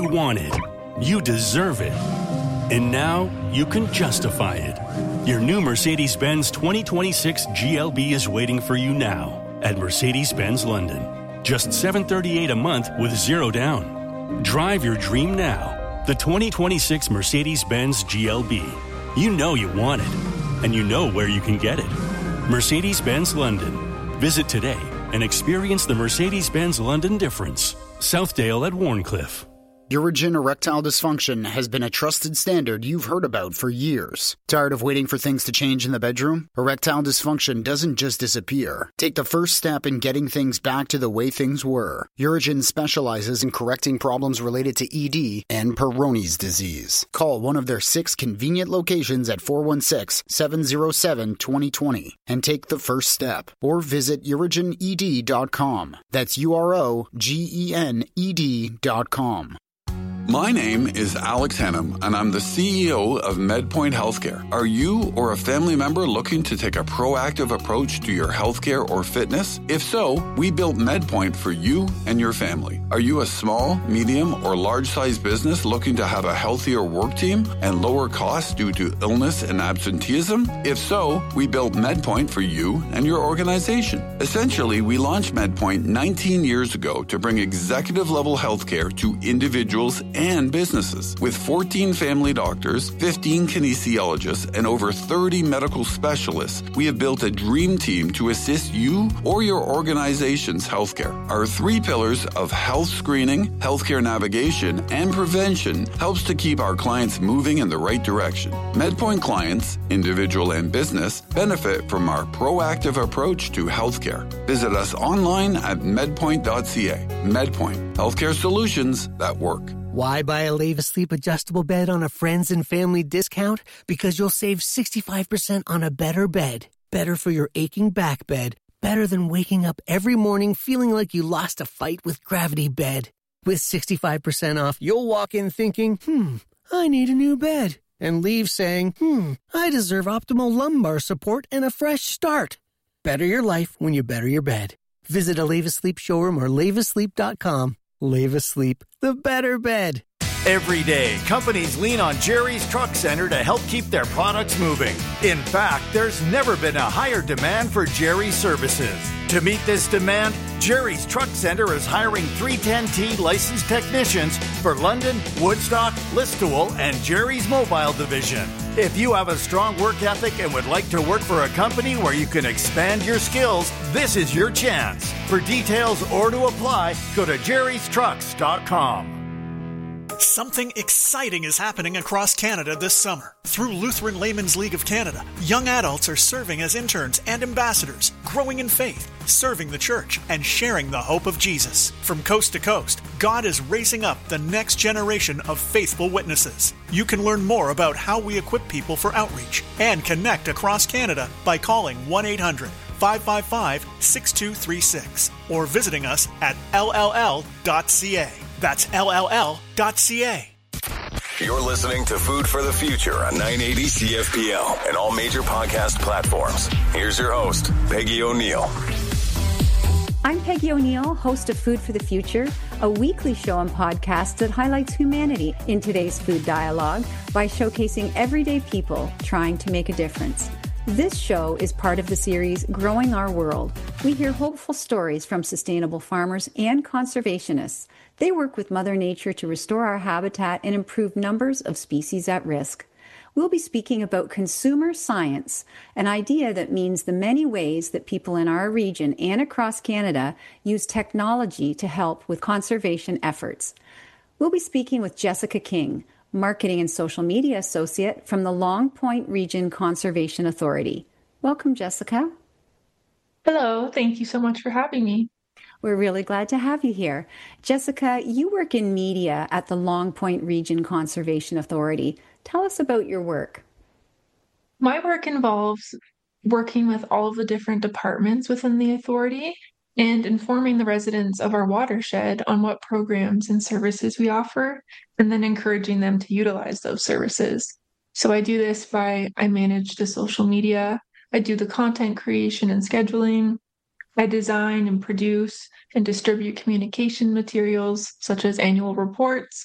You want it. You deserve it. And now you can justify it. Your new Mercedes-Benz 2026 GLB is waiting for you now at Mercedes-Benz London. Just $738 a month with zero down. Drive your dream now. The 2026 Mercedes-Benz GLB. You know you want it. And you know where you can get it. Mercedes-Benz London. Visit today and experience the Mercedes-Benz London difference. Southdale at Warncliffe. Urigen erectile dysfunction has been a trusted standard you've heard about for years. Tired of waiting for things to change in the bedroom? Erectile dysfunction doesn't just disappear. Take the first step in getting things back to the way things were. Urigen specializes in correcting problems related to ED and Peyronie's disease. Call one of their 6 convenient locations at 416-707-2020 and take the first step. Or visit urigened.com. That's UROGENED.com. My name is Alex Hennum, and I'm the CEO of MedPoint Healthcare. Are you or a family member looking to take a proactive approach to your healthcare or fitness? If so, we built MedPoint for you and your family. Are you a small, medium, or large-sized business looking to have a healthier work team and lower costs due to illness and absenteeism? If so, we built MedPoint for you and your organization. Essentially, we launched MedPoint 19 years ago to bring executive-level healthcare to individuals and businesses. With 14 family doctors, 15 kinesiologists, and over 30 medical specialists, we have built a dream team to assist you or your organization's healthcare. Our 3 pillars of health screening, healthcare navigation, and prevention helps to keep our clients moving in the right direction. MedPoint clients, individual and business, benefit from our proactive approach to healthcare. Visit us online at medpoint.ca. MedPoint, healthcare solutions that work. Why buy a Leva Sleep adjustable bed on a friends and family discount? Because you'll save 65% on a better bed. Better for your aching back bed. Better than waking up every morning feeling like you lost a fight with gravity bed. With 65% off, you'll walk in thinking, I need a new bed. And leave saying, I deserve optimal lumbar support and a fresh start. Better your life when you better your bed. Visit a Leva Sleep showroom or levasleep.com. Leva Sleep, the better bed. Every day, companies lean on Jerry's Truck Center to help keep their products moving. In fact, there's never been a higher demand for Jerry's services. To meet this demand, Jerry's Truck Center is hiring 310T licensed technicians for London, Woodstock, Listowel, and Jerry's Mobile Division. If you have a strong work ethic and would like to work for a company where you can expand your skills, this is your chance. For details or to apply, go to jerrystrucks.com. Something exciting is happening across Canada this summer. Through Lutheran Laymen's League of Canada, young adults are serving as interns and ambassadors, growing in faith, serving the church, and sharing the hope of Jesus. From coast to coast, God is raising up the next generation of faithful witnesses. You can learn more about how we equip people for outreach and connect across Canada by calling 1-800-555-6236 or visiting us at lll.ca. That's lll.ca. You're listening to Food for the Future on 980 CFPL and all major podcast platforms. Here's your host, Peggy O'Neill. I'm Peggy O'Neill, host of Food for the Future, a weekly show and podcast that highlights humanity in today's food dialogue by showcasing everyday people trying to make a difference. This show is part of the series Growing Our World. We hear hopeful stories from sustainable farmers and conservationists. They work with Mother Nature to restore our habitat and improve numbers of species at risk. We'll be speaking about consumer science, an idea that means the many ways that people in our region and across Canada use technology to help with conservation efforts. We'll be speaking with Jessica King, Marketing and Social Media Associate from the Long Point Region Conservation Authority. Welcome, Jessica. Hello, thank you so much for having me. We're really glad to have you here. Jessica, you work in media at the Long Point Region Conservation Authority. Tell us about your work. My work involves working with all of the different departments within the authority and informing the residents of our watershed on what programs and services we offer, and then encouraging them to utilize those services. So I do this I manage the social media, I do the content creation and scheduling, I design and produce and distribute communication materials such as annual reports,